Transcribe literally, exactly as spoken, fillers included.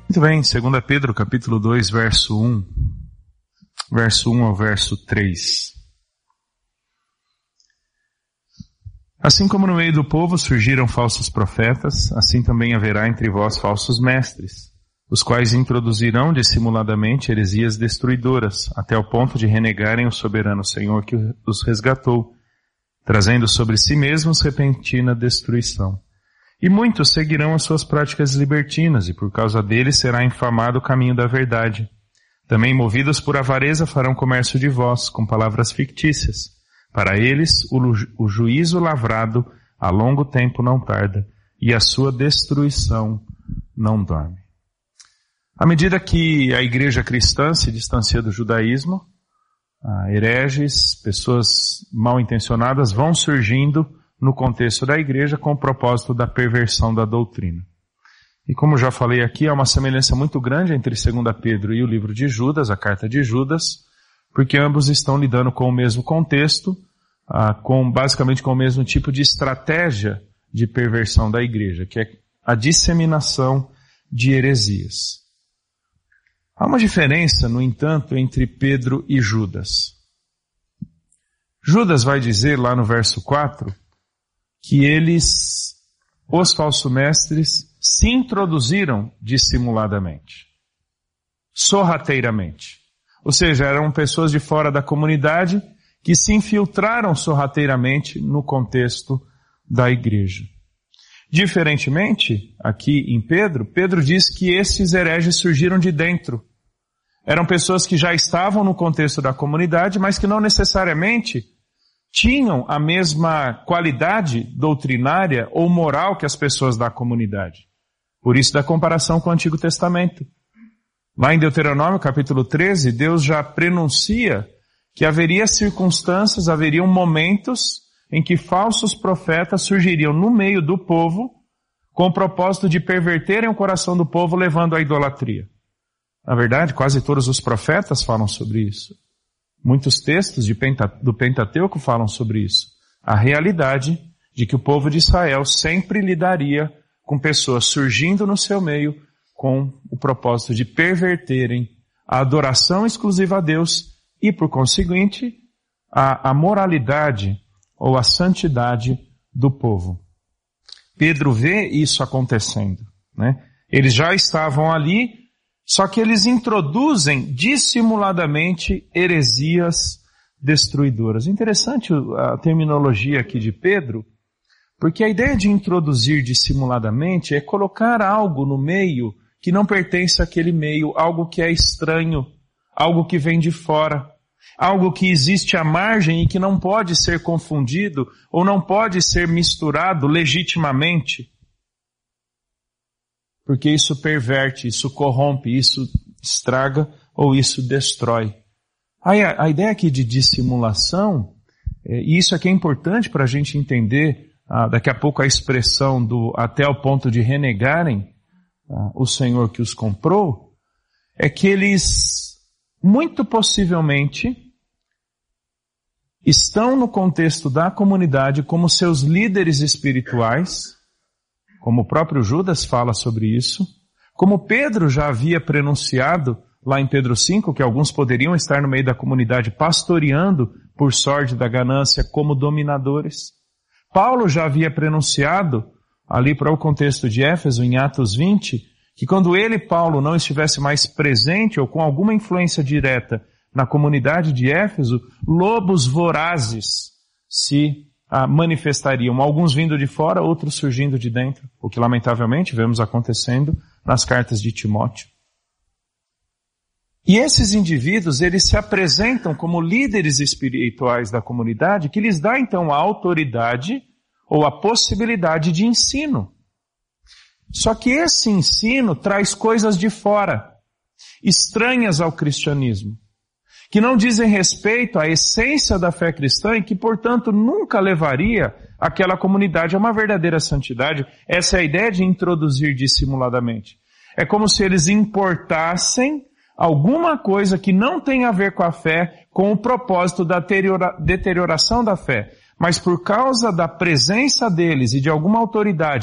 Muito bem, segunda Pedro, capítulo dois, verso um. Verso um ao verso três. Assim como no meio do povo surgiram falsos profetas, assim também haverá entre vós falsos mestres, os quais introduzirão dissimuladamente heresias destruidoras, até o ponto de renegarem o soberano Senhor que os resgatou, trazendo sobre si mesmos repentina destruição. E muitos seguirão as suas práticas libertinas, e por causa deles será infamado o caminho da verdade. Também movidos por avareza farão comércio de vós, com palavras fictícias. Para eles, o, o juízo lavrado a longo tempo não tarda, e a sua destruição não dorme. À medida que a igreja cristã se distancia do judaísmo, hereges, pessoas mal intencionadas vão surgindo no contexto da igreja com o propósito da perversão da doutrina. E como já falei aqui, há uma semelhança muito grande entre segunda Pedro e o livro de Judas, a carta de Judas, porque ambos estão lidando com o mesmo contexto, ah, com basicamente com o mesmo tipo de estratégia de perversão da igreja, que é a disseminação de heresias. Há uma diferença, no entanto, entre Pedro e Judas. Judas vai dizer lá no verso quatro que eles, os falsos mestres, se introduziram dissimuladamente, sorrateiramente. Ou seja, eram pessoas de fora da comunidade que se infiltraram sorrateiramente no contexto da igreja. Diferentemente, aqui em Pedro, Pedro diz que esses hereges surgiram de dentro. Eram pessoas que já estavam no contexto da comunidade, mas que não necessariamente tinham a mesma qualidade doutrinária ou moral que as pessoas da comunidade. Por isso da comparação com o Antigo Testamento. Lá em Deuteronômio, capítulo treze, Deus já prenuncia que haveria circunstâncias, haveriam momentos em que falsos profetas surgiriam no meio do povo com o propósito de perverterem o coração do povo, levando à idolatria. Na verdade, quase todos os profetas falam sobre isso. Muitos textos de Penta, do Pentateuco falam sobre isso. A realidade de que o povo de Israel sempre lidaria com pessoas surgindo no seu meio com o propósito de perverterem a adoração exclusiva a Deus e, por conseguinte, a, a moralidade ou a santidade do povo. Pedro vê isso acontecendo, né? Eles já estavam ali, só que eles introduzem dissimuladamente heresias destruidoras. Interessante a terminologia aqui de Pedro, porque a ideia de introduzir dissimuladamente é colocar algo no meio que não pertence àquele meio, algo que é estranho, algo que vem de fora, algo que existe à margem e que não pode ser confundido ou não pode ser misturado legitimamente. Porque isso perverte, isso corrompe, isso estraga ou isso destrói. Aí a, a ideia aqui de dissimulação, é, e isso aqui é importante para a gente entender, ah, daqui a pouco a expressão do até o ponto de renegarem ah, o Senhor que os comprou, é que eles muito possivelmente estão no contexto da comunidade como seus líderes espirituais, como o próprio Judas fala sobre isso, como Pedro já havia prenunciado lá em Pedro cinco, que alguns poderiam estar no meio da comunidade pastoreando por sorte da ganância como dominadores. Paulo já havia prenunciado, ali para o contexto de Éfeso, em Atos vinte, que quando ele, Paulo, não estivesse mais presente ou com alguma influência direta na comunidade de Éfeso, lobos vorazes se ah, manifestariam, alguns vindo de fora, outros surgindo de dentro, o que lamentavelmente vemos acontecendo nas cartas de Timóteo. E esses indivíduos, eles se apresentam como líderes espirituais da comunidade, que lhes dá então a autoridade ou a possibilidade de ensino. Só que esse ensino traz coisas de fora, estranhas ao cristianismo, que não dizem respeito à essência da fé cristã e que, portanto, nunca levaria aquela comunidade a uma verdadeira santidade. Essa é a ideia de introduzir dissimuladamente. É como se eles importassem alguma coisa que não tem a ver com a fé, com o propósito da deterioração da fé. Mas por causa da presença deles e de alguma autoridade